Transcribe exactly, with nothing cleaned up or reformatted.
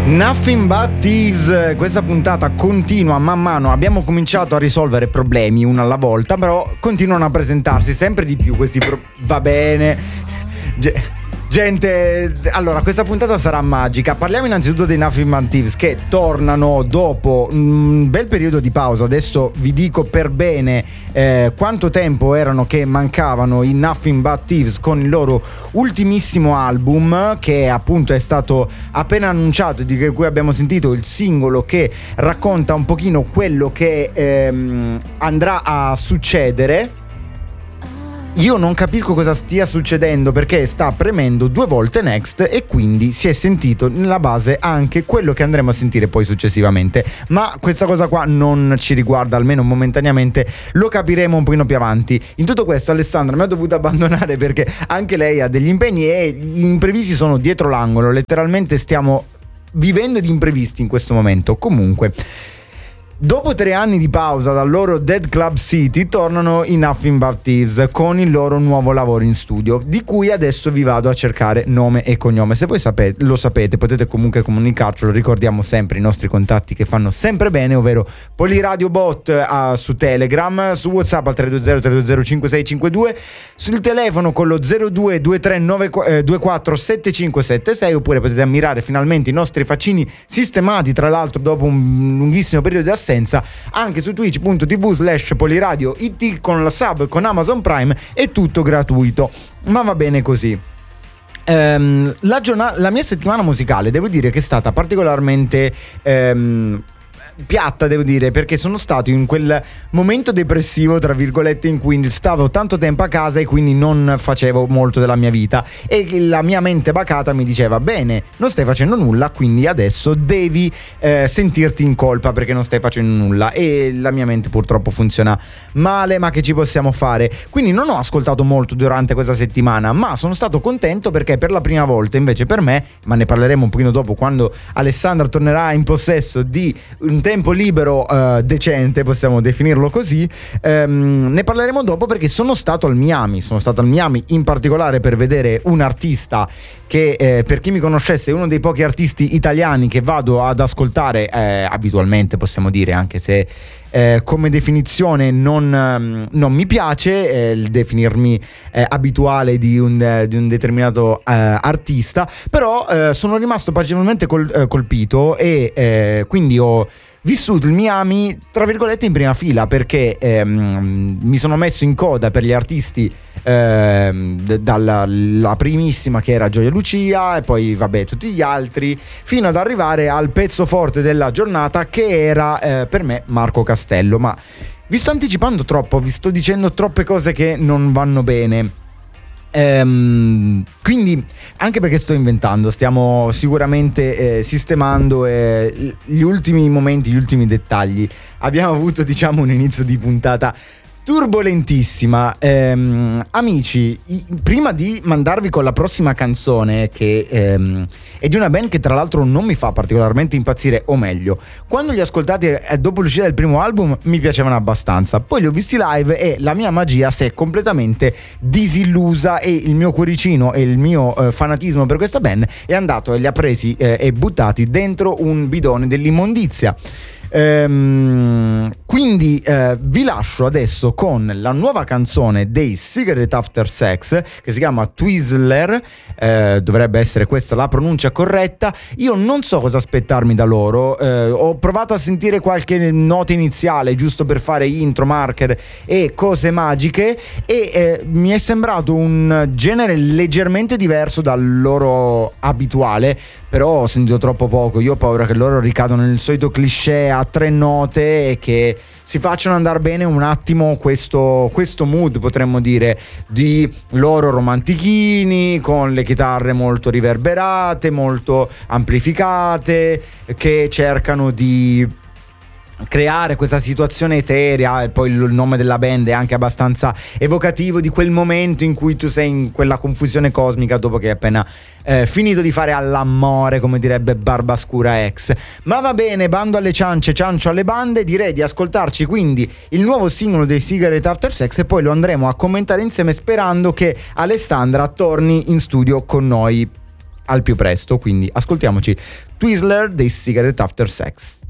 Nothing But Thieves, questa puntata continua man mano, abbiamo cominciato a risolvere problemi uno alla volta, però continuano a presentarsi sempre di più questi pro- va bene Ge- gente, allora questa puntata sarà magica. Parliamo innanzitutto dei Nothing But Thieves che tornano dopo un bel periodo di pausa. Adesso vi dico per bene eh, quanto tempo erano che mancavano i Nothing But Thieves con il loro ultimissimo album, che appunto è stato appena annunciato, di cui abbiamo sentito il singolo che racconta un pochino quello che ehm, andrà a succedere. Io non capisco cosa stia succedendo, perché sta premendo due volte next e quindi si è sentito nella base anche quello che andremo a sentire poi successivamente. Ma questa cosa qua non ci riguarda, almeno momentaneamente, lo capiremo un pochino più avanti. In tutto questo Alessandra mi ha dovuto abbandonare perché anche lei ha degli impegni e gli imprevisti sono dietro l'angolo. Letteralmente stiamo vivendo di imprevisti in questo momento. Comunque, dopo tre anni di pausa dal loro Dead Club City tornano i Nothing But Thieves con il loro nuovo lavoro in studio, di cui adesso vi vado a cercare nome e cognome. Se voi sapete, lo sapete, potete comunque comunicarcelo. Ricordiamo sempre i nostri contatti che fanno sempre bene, ovvero Poliradiobot uh, su Telegram, su WhatsApp al tre due zero tre due zero cinque sei cinque due, sul telefono con lo zero due due tre nove due quattro sette cinque sette sei, oppure potete ammirare finalmente i nostri faccini sistemati, tra l'altro dopo un lunghissimo periodo di assenza, anche su twitch punto tv slash poliradio it, con la sub, con Amazon Prime, è tutto gratuito, ma va bene così. Um, la, giornata, la mia settimana musicale devo dire che è stata particolarmente um, piatta, devo dire, perché sono stato in quel momento depressivo, tra virgolette, in cui stavo tanto tempo a casa e quindi non facevo molto della mia vita, e la mia mente bacata mi diceva: bene, non stai facendo nulla, quindi adesso devi eh, sentirti in colpa perché non stai facendo nulla. E la mia mente purtroppo funziona male, ma che ci possiamo fare? Quindi non ho ascoltato molto durante questa settimana, ma sono stato contento perché per la prima volta invece per me, ma ne parleremo un pochino dopo quando Alessandra tornerà in possesso di un tempo libero uh, decente, possiamo definirlo così, um, ne parleremo dopo, perché sono stato al Miami, sono stato al Miami in particolare per vedere un artista che eh, per chi mi conoscesse è uno dei pochi artisti italiani che vado ad ascoltare eh, abitualmente, possiamo dire, anche se eh, come definizione non, um, non mi piace eh, il definirmi eh, abituale di un, eh, di un determinato eh, artista, però eh, sono rimasto particolarmente col, eh, colpito e eh, quindi ho vissuto il Miami tra virgolette in prima fila, perché ehm, mi sono messo in coda per gli artisti ehm, d- dalla la primissima, che era Gioia Lucia, e poi vabbè tutti gli altri, fino ad arrivare al pezzo forte della giornata, che era eh, per me Marco Castello. Ma vi sto anticipando troppo, vi sto dicendo troppe cose che non vanno bene. Ehm, quindi, anche perché sto inventando, stiamo sicuramente eh, sistemando eh, gli ultimi momenti, gli ultimi dettagli. Abbiamo avuto, diciamo, un inizio di puntata turbolentissima. Ehm, amici, i, prima di mandarvi con la prossima canzone, che ehm, è di una band che tra l'altro non mi fa particolarmente impazzire, o meglio, quando li ascoltati eh, dopo l'uscita del primo album mi piacevano abbastanza, poi li ho visti live e la mia magia si è completamente disillusa, e il mio cuoricino e il mio eh, fanatismo per questa band è andato e li ha presi eh, e buttati dentro un bidone dell'immondizia. Ehm, quindi eh, vi lascio adesso con la nuova canzone dei Cigarette After Sex, che si chiama Twizzler, eh, dovrebbe essere questa la pronuncia corretta. Io non so cosa aspettarmi da loro, eh, ho provato a sentire qualche nota iniziale giusto per fare intro, marker e cose magiche, e eh, mi è sembrato un genere leggermente diverso dal loro abituale, però ho sentito troppo poco. Io ho paura che loro ricadono nel solito cliché a tre note e che si facciano andare bene un attimo questo, questo mood, potremmo dire, di loro romantichini con le chitarre molto riverberate, molto amplificate, che cercano di creare questa situazione eterea. E poi il nome della band è anche abbastanza evocativo di quel momento in cui tu sei in quella confusione cosmica dopo che hai appena eh, finito di fare all'amore, come direbbe Barbascura ex. Ma va bene, bando alle ciance, ciancio alle bande. Direi di ascoltarci quindi il nuovo singolo dei Cigarette After Sex e poi lo andremo a commentare insieme, sperando che Alessandra torni in studio con noi. al più presto, quindi ascoltiamoci Twizzler dei Cigarette After Sex.